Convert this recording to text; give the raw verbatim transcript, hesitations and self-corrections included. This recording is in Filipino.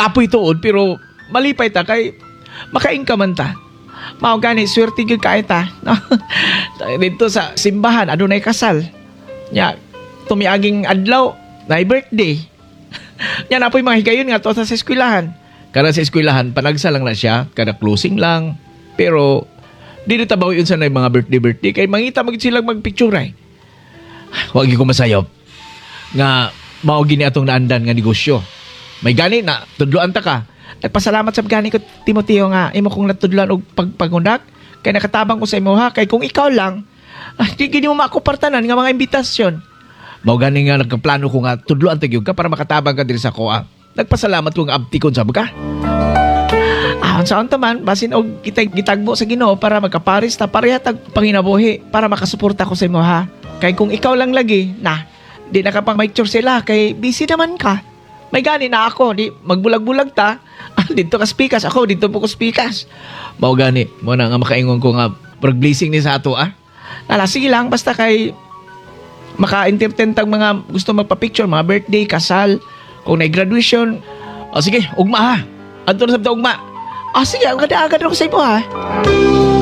kapoy tuod pero malipay ta kay makain ka man ta. Mao gani swerte gyud kay ta. No? Dito sa simbahan adunay kasal. Nya tumiaging adlaw na birthday. Nya napoy mga higayon nga to sa eskwelahan. Kada sa eskwelahan panagsa lang na siya, kada closing lang. Pero dili ta bawi unsa na mga birthday birthday kay mangita magid silang magpicture ay. Wa gyud ko masayop. Nga mao gini atong naandan nga negosyo. May gani na tudloan ta ka. Nagpasalamat sa gani ko Timoteo nga imo kong natudloan og pagpagundak kay nakatabang ko sa imo ha kay kung ikaw lang ah, di gini mo makupartanan nga mga imbitasyon. Mao gani nga nagkaplano ko nga tudloan ta gyud ka para makatabang ka diri sa koa. Nagpasalamat ko nga abtikon sa ka. Ah, saan taman basin og kita gitagbo sa Ginoo para magkaparis ta pareha tag panginabuhi para makasuporta ko sa imo ha. Kay kung ikaw lang lagi na di nakapang-picture sila kay busy naman ka. May gani na ako, di magbulag-bulag ta. Ah, dito ka spikas, ako dito po ko spikas. Mao gani, mo na nga makaingon ko nga pag-blessing ni sa ato ah. Nala, sige lang, basta kay maka-entertain tang mga gusto magpa-picture, mga birthday, kasal, kung na-graduation. O sige, ugma ha. Adto na sa ugma. Ah, sige, agad-agad ako sa imo ha.